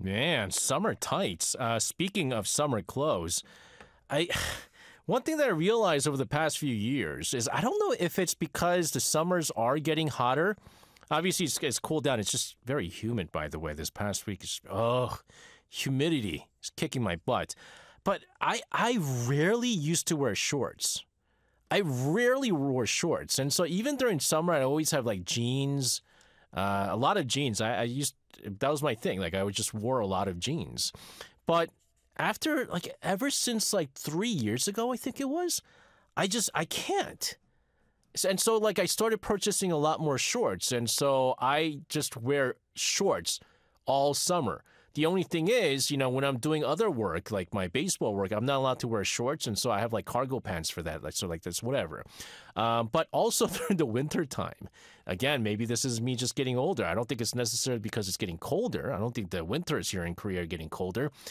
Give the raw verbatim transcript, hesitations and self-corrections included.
Man, summer tights. Uh, speaking of summer clothes, I one thing that I realized over the past few years is I don't know if it's because the summers are getting hotter. Obviously, it's, it's cooled down. It's just very humid, by the way. This past week is oh, humidity is kicking my butt. But I I rarely used to wear shorts. I rarely wore shorts, and so even during summer, I always have like jeans, uh, a lot of jeans. I, I used that was my thing. Like I would just wore a lot of jeans, but after like ever since like three years ago, I think it was, I just I can't. And so like I started purchasing a lot more shorts, and so I just wear shorts all summer. The only thing is, you know, when I'm doing other work, like my baseball work, I'm not allowed to wear shorts, and so I have like cargo pants for that. Like so, like that's whatever. Um, but also during the winter time, again, maybe this is me just getting older. I don't think it's necessarily because it's getting colder. I don't think the winters here in Korea are getting colder.